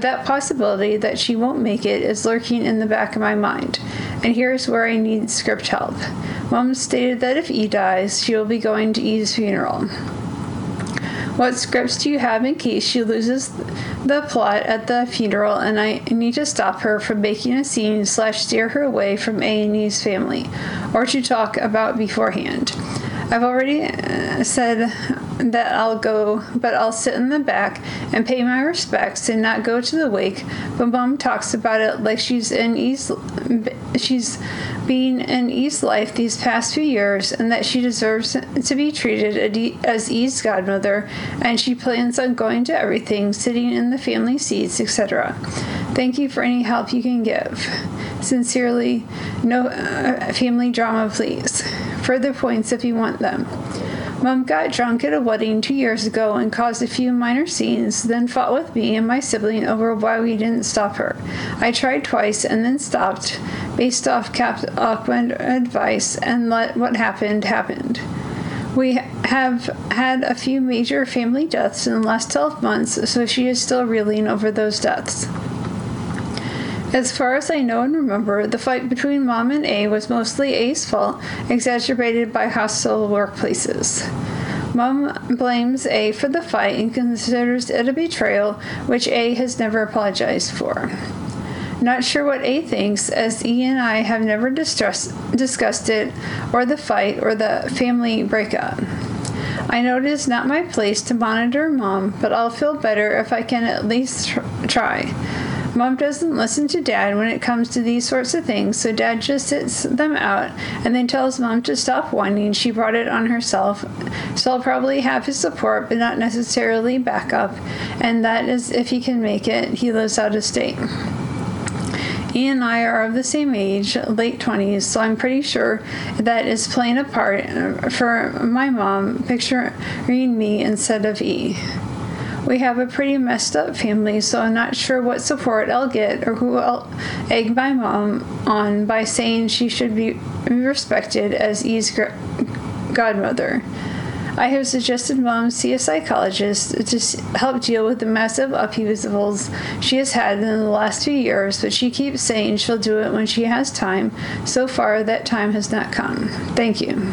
That possibility that she won't make it is lurking in the back of my mind, and here's where I need script help. Mom stated that if E dies, she will be going to E's funeral. What scripts do you have in case she loses the plot at the funeral and I need to stop her from making a scene / steer her away from A and E's family, or to talk about beforehand? I've already said that I'll go, but I'll sit in the back and pay my respects and not go to the wake. But Mom talks about it like she's been in E's life these past few years, and that she deserves to be treated as E's godmother, and she plans on going to everything, sitting in the family seats, etc. Thank you for any help you can give. Sincerely, no family drama, please. Further points if you want them. Mom got drunk at a wedding 2 years ago and caused a few minor scenes, then fought with me and my sibling over why we didn't stop her. I tried twice and then stopped, based off Cap's awkward advice, and let what happened happened. We have had a few major family deaths in the last 12 months, so she is still reeling over those deaths. As far as I know and remember, the fight between Mom and A was mostly A's fault, exacerbated by hostile workplaces. Mom blames A for the fight and considers it a betrayal, which A has never apologized for. Not sure what A thinks, as E and I have never discussed it, or the fight, or the family breakup. I know it is not my place to monitor Mom, but I'll feel better if I can at least try. Mom doesn't listen to Dad when it comes to these sorts of things, so Dad just sits them out and then tells Mom to stop whining. She brought it on herself, so I'll probably have his support, but not necessarily backup, and that is if he can make it. He lives out of state. E and I are of the same age, late 20s, so I'm pretty sure that is playing a part for my mom picturing me instead of E. We have a pretty messed up family, so I'm not sure what support I'll get or who I'll egg my mom on by saying she should be respected as E's godmother. I have suggested Mom see a psychologist to help deal with the massive upheavals she has had in the last few years, but she keeps saying she'll do it when she has time. So far, that time has not come. Thank you.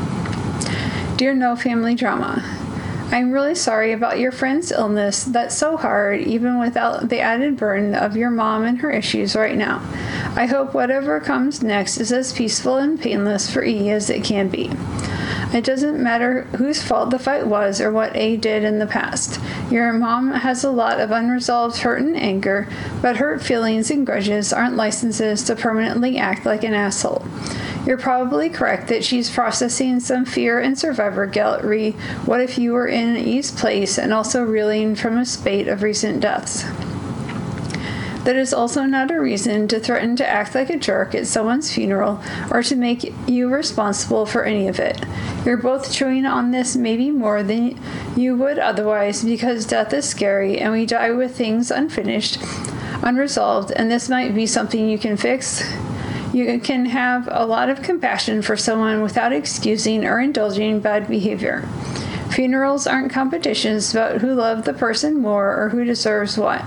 Dear No Family Drama, I'm really sorry about your friend's illness. That's so hard, even without the added burden of your mom and her issues right now. I hope whatever comes next is as peaceful and painless for E as it can be. It doesn't matter whose fault the fight was or what A did in the past. Your mom has a lot of unresolved hurt and anger, but hurt feelings and grudges aren't licenses to permanently act like an asshole. You're probably correct that she's processing some fear and survivor guilt. What if you were in E's place and also reeling from a spate of recent deaths? That is also not a reason to threaten to act like a jerk at someone's funeral or to make you responsible for any of it. You're both chewing on this maybe more than you would otherwise because death is scary and we die with things unfinished, unresolved, and this might be something you can fix. You can have a lot of compassion for someone without excusing or indulging bad behavior. Funerals aren't competitions about who loved the person more or who deserves what.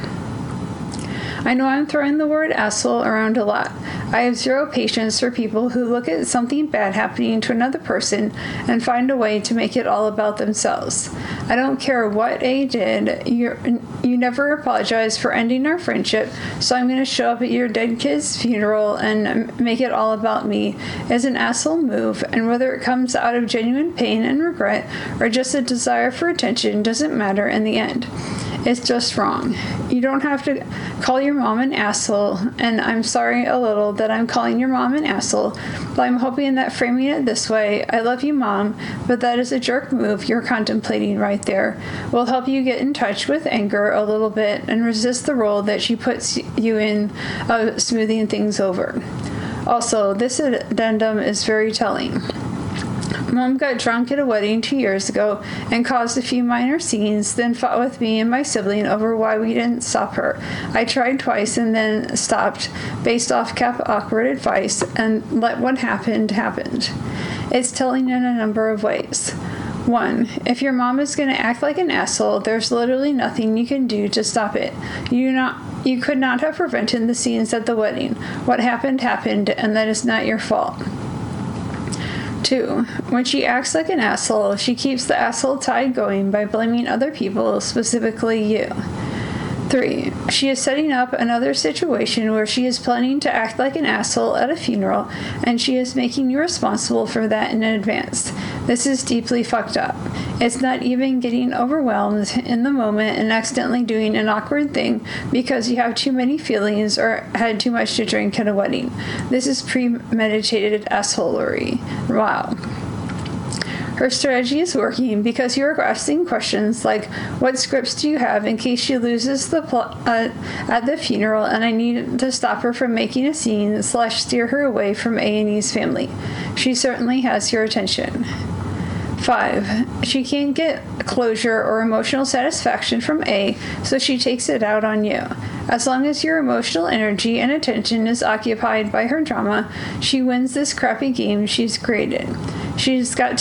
I know I'm throwing the word asshole around a lot. I have zero patience for people who look at something bad happening to another person and find a way to make it all about themselves. I don't care what A did. You never apologized for ending our friendship, so I'm going to show up at your dead kid's funeral and make it all about me as an asshole move, and whether it comes out of genuine pain and regret or just a desire for attention doesn't matter in the end. It's just wrong. You don't have to call your mom an asshole, and I'm sorry a little that I'm calling your mom an asshole, but I'm hoping that framing it this way, I love you, Mom, but that is a jerk move you're contemplating right there, will help you get in touch with anger a little bit and resist the role that she puts you in of smoothing things over. Also, this addendum is very telling. Mom got drunk at a wedding 2 years ago and caused a few minor scenes, then fought with me and my sibling over why we didn't stop her. I tried twice and then stopped, based off Cap's awkward advice, and let what happened happened. It's telling in a number of ways. 1. If your mom is going to act like an asshole, there's literally nothing you can do to stop it. You could not have prevented the scenes at the wedding. What happened, and that is not your fault. 2. When she acts like an asshole, she keeps the asshole tide going by blaming other people, specifically you. 3. She is setting up another situation where she is planning to act like an asshole at a funeral, and she is making you responsible for that in advance. This is deeply fucked up. It's not even getting overwhelmed in the moment and accidentally doing an awkward thing because you have too many feelings or had too much to drink at a wedding. This is premeditated assholery. Wow. Her strategy is working because you are asking questions like, what scripts do you have in case she loses the plot at the funeral and I need to stop her from making a scene / steer her away from A&E's family? She certainly has your attention. 5. She can't get closure or emotional satisfaction from A, so she takes it out on you. As long as your emotional energy and attention is occupied by her drama, she wins this crappy game she's created. She's got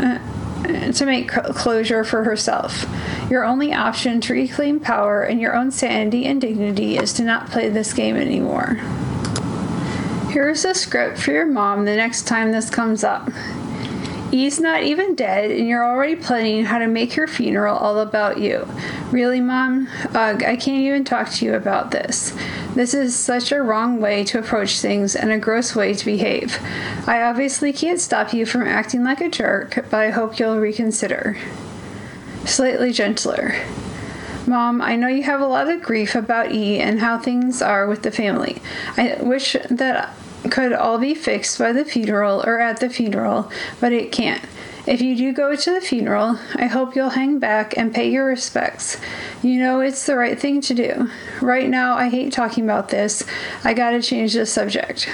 to make closure for herself. Your only option to reclaim power and your own sanity and dignity is to not play this game anymore. Here's a script for your mom the next time this comes up. E's not even dead, and you're already planning how to make her funeral all about you. Really, Mom? Ugh, I can't even talk to you about this. This is such a wrong way to approach things and a gross way to behave. I obviously can't stop you from acting like a jerk, but I hope you'll reconsider. Slightly gentler. Mom, I know you have a lot of grief about E and how things are with the family. I wish that could all be fixed by the funeral or at the funeral, but it can't. If you do go to the funeral, I hope you'll hang back and pay your respects. You know it's the right thing to do. Right now, I hate talking about this. I gotta change the subject.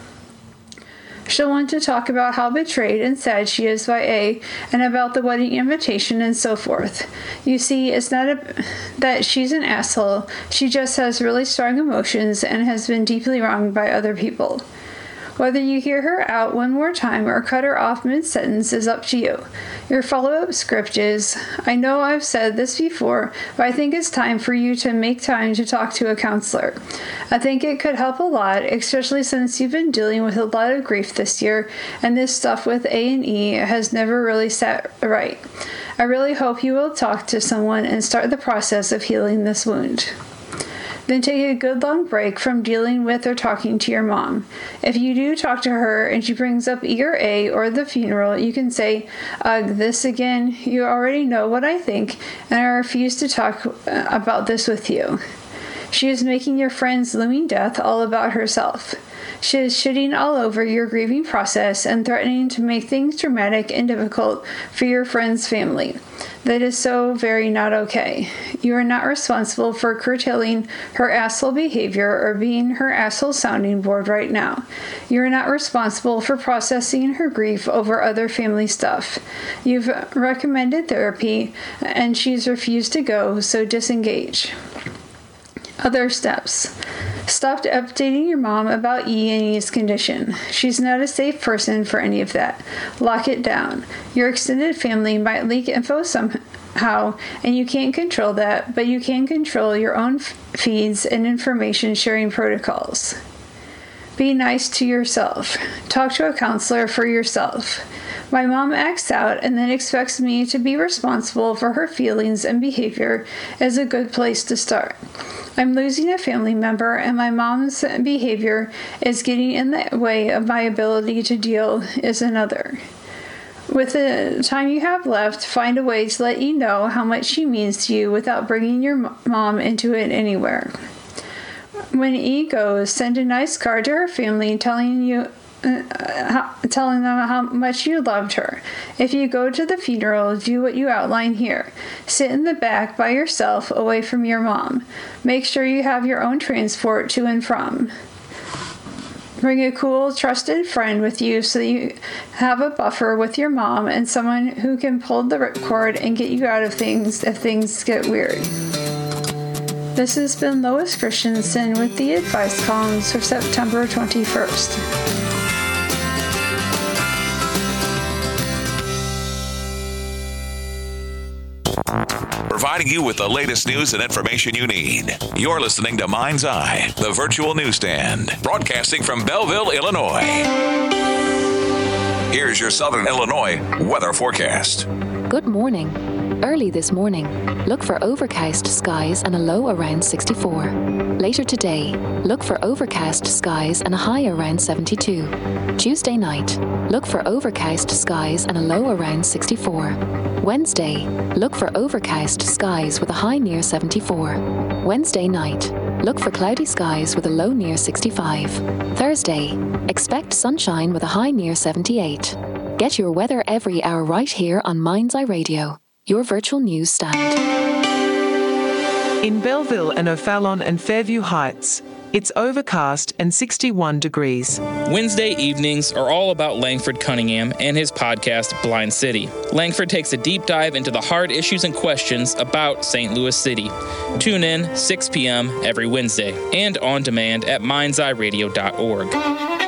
She'll want to talk about how betrayed and sad she is by A and about the wedding invitation and so forth. You see, it's not that she's an asshole. She just has really strong emotions and has been deeply wronged by other people. Whether you hear her out one more time or cut her off mid-sentence is up to you. Your follow-up script is, I know I've said this before, but I think it's time for you to make time to talk to a counselor. I think it could help a lot, especially since you've been dealing with a lot of grief this year, and this stuff with A&E has never really sat right. I really hope you will talk to someone and start the process of healing this wound. Then take a good long break from dealing with or talking to your mom. If you do talk to her and she brings up E or A or the funeral, you can say, ugh, this again, you already know what I think, and I refuse to talk about this with you. She is making your friend's looming death all about herself. She is shitting all over your grieving process and threatening to make things dramatic and difficult for your friend's family. That is so very not okay. You are not responsible for curtailing her asshole behavior or being her asshole sounding board right now. You are not responsible for processing her grief over other family stuff. You've recommended therapy and she's refused to go, so disengage. Other steps. Stop updating your mom about E and E's condition. She's not a safe person for any of that. Lock it down. Your extended family might leak info somehow, and you can't control that, but you can control your own feeds and information sharing protocols. Be nice to yourself. Talk to a counselor for yourself. My mom acts out and then expects me to be responsible for her feelings and behavior is a good place to start. I'm losing a family member and my mom's behavior is getting in the way of my ability to deal is another. With the time you have left, find a way to let you know how much she means to you without bringing your mom into it anywhere. When E goes, send a nice card to her family telling them how much you loved her. If you go to the funeral, do what you outline here. Sit in the back by yourself, away from your mom. Make sure you have your own transport to and from. Bring a cool, trusted friend with you so you have a buffer with your mom and someone who can pull the ripcord and get you out of things if things get weird. This has been Lois Christensen with the advice columns for September 21st. providing you with the latest news and information you need. You're listening to Mind's Eye, the virtual newsstand, broadcasting from Belleville, Illinois. Here's your Southern Illinois weather forecast. Good morning. Early this morning, look for overcast skies and a low around 64. Later today, look for overcast skies and a high around 72. Tuesday night, look for overcast skies and a low around 64. Wednesday, look for overcast skies with a high near 74. Wednesday night, look for cloudy skies with a low near 65. Thursday, expect sunshine with a high near 78. Get your weather every hour right here on Mind's Eye Radio, your virtual news stand. In Belleville and O'Fallon and Fairview Heights, it's overcast and 61 degrees. Wednesday evenings are all about Langford Cunningham and his podcast, Blind City. Langford takes a deep dive into the hard issues and questions about St. Louis City. Tune in 6 p.m. every Wednesday and on demand at mindseyeradio.org.